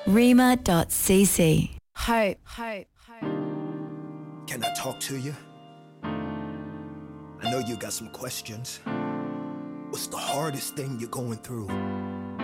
Rima.cc. Hope, hope, hope. Can I talk to you? I know you got some questions. What's the hardest thing you're going through?